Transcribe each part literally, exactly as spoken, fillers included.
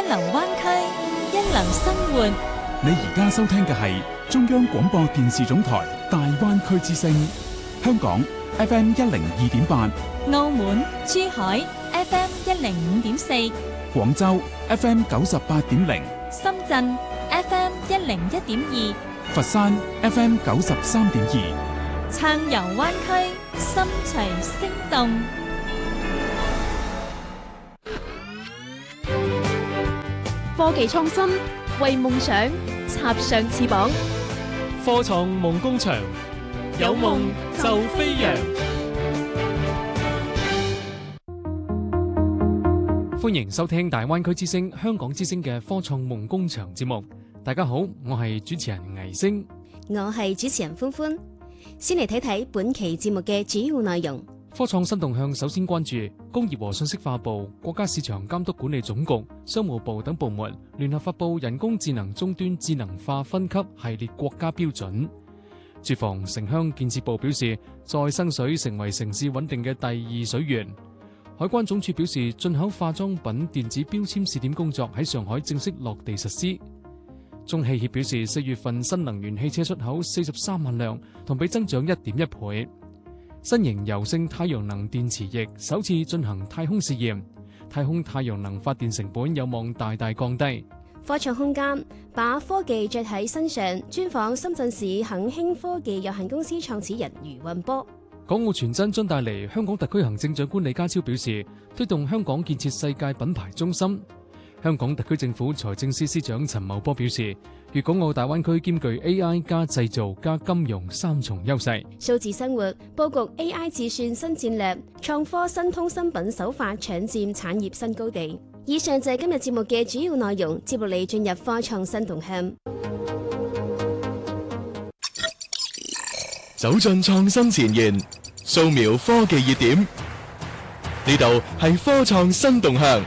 流灣區，一流生活。 你而家收聽嘅係中央廣播電視總台大灣區之聲，香港 F M 一零二點八， 澳門、珠海 F M 一零五點四， 廣州 F M 九十八點零， 深圳 F M 一零一點二， 佛山 F M 九十三點二。 暢遊灣區，心隨聲動。 科技創新，為夢想插上翅膀。 科創夢工場，有夢就飛揚。歡迎收聽大灣區之聲、香港之聲嘅科創夢工場節目。大家好，我係主持人倪星， 我係主持人歡歡。先嚟睇睇本期節目嘅主要內容。 科創新動向首先關注工業和信息化部、國家市場監督管理總局、商務部等部門聯合發布人工智能終端智能化分級系列國家標準。住房城鄉建設部表示，再生水成為城市穩定嘅第二水源。海關總署表示，進口化妝品電子標籤試點工作喺上海正式落地實施。中汽協表示，四月份新能源汽車出口四十三萬輛，同比增長一點一倍。新型柔性太陽能電池液首次進行太空試驗，太空太陽能發電成本有望大大降低。 科創空間把科技着喺身上，專訪深圳市肯興科技有限公司創始人余運波。 港澳傳真將帶嚟，香港特區行政長官李家超表示，推動香港建設世界品牌中心。香港特區政府財政司司長陳茂波表示，粵港澳大灣區兼具 A I 加製造加金融三重優勢。 數字生活佈局 A I 智算新戰略，創科新通新品手法搶佔產業新高地。以上就係今日節目嘅主要內容，接落嚟進入科創新動向。 走進創新前沿，掃描科技熱點，呢度係科創新動向。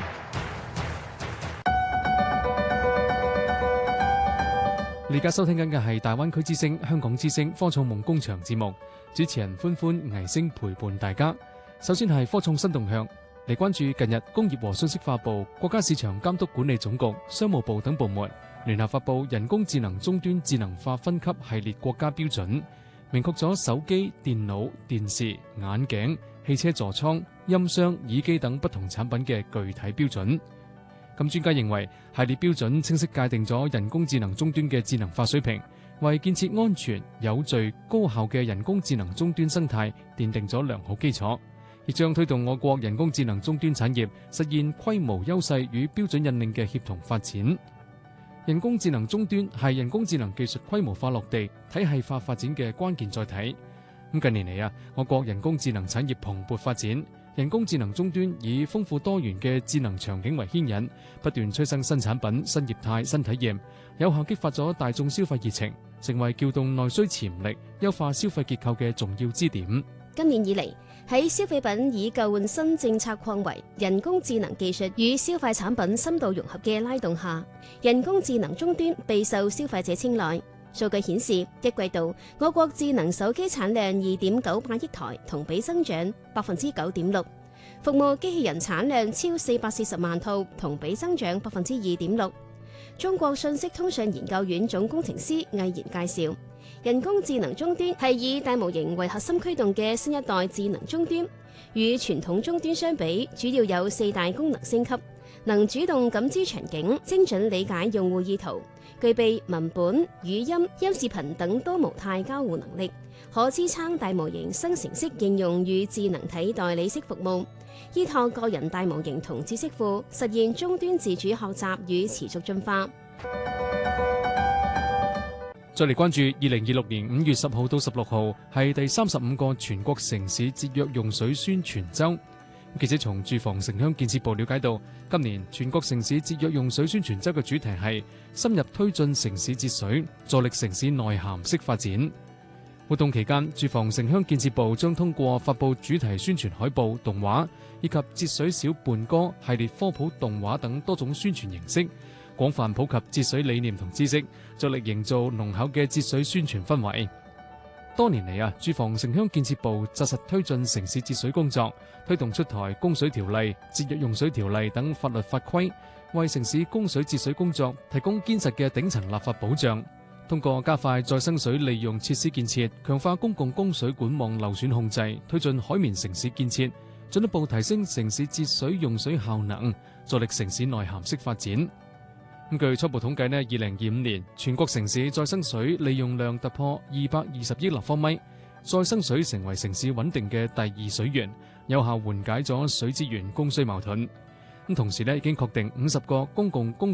你而家收聽緊嘅係大灣區之聲、香港之聲科創夢工場節目，主持人歡歡、倪星陪伴大家。首先係科創新動向，嚟關注近日工業和信息化部、國家市場監督管理總局、商務部等部門聯合發布人工智能終端智能化分級系列國家標準，明確咗手機、電腦、電視、眼鏡、汽車座艙、音箱、耳機等不同產品嘅具體標準。咁專家認為，系列標準清晰界定咗人工智能終端嘅智能化水平，為建設安全、有序、高效嘅人工智能終端生態奠定咗良好基礎，亦將推動我國人工智能終端產業實現規模優勢與標準引領嘅協同發展。人工智能終端係人工智能技術規模化落地、體系化發展嘅關鍵載體。咁近年嚟啊，我國人工智能產業蓬勃發展。人工智能終端以豐富多元嘅智能場景為牽引，不斷催生新產品、新業態、新體驗，有效激發咗大眾消費熱情，成為撬動內需潛力、優化消費結構嘅重要支點。 今年以嚟，喺消費品以舊換新政策擴圍、人工智能技術與消費產品深度融合嘅拉動下，人工智能終端備受消費者青睞。數據顯示，一季度我國智能手機產量二點九八億台，同比增長百分之九點六；服務機器人產量超四百四十萬套，同比增長百分之二點六。中國信息通訊研究院總工程師魏然介紹，人工智能終端係以大模型為核心驅動嘅新一代智能終端，與傳統終端相比，主要有四大功能升級：能主動感知場景，精準理解用戶意圖，具備文本、語音、音視頻等多模態交互能力，可支撐大模型生成式應用與智能體代理式服務，依託個人大模型同知識庫，實現終端自主學習與持續進化。 再嚟關注二零二六年五月十號到十六號係第三十五個全國城市節約用水宣傳週。記者從住房城鄉建設部了解到，今年全國城市節約用水宣傳週嘅主題係深入推進城市節水，助力城市內涵式發展。活動期間，住房城鄉建設部將通過發布主題宣傳海報、動畫以及節水小伴歌系列科普動畫等多種宣傳形式，廣泛普及節水理念同知識，助力營造濃厚嘅節水宣傳氛圍。 多年嚟啊，住房城鄉建設部紮實推進城市節水工作，推動出台供水條例、節約用水條例等法律法規，為城市供水節水工作提供堅實嘅頂層立法保障。通過加快再生水利用設施建設，強化公共供水管網漏損控制，推進海綿城市建設，進一步提升城市節水用水效能，助力城市內涵式發展。咁據初步統計呢，二零二五年全國城市再生水利用量突破二百二十億立方米，再生水成為城市穩定嘅第二水源，有效緩解咗水資源供需矛盾。咁同時呢，已經確定五十個公共供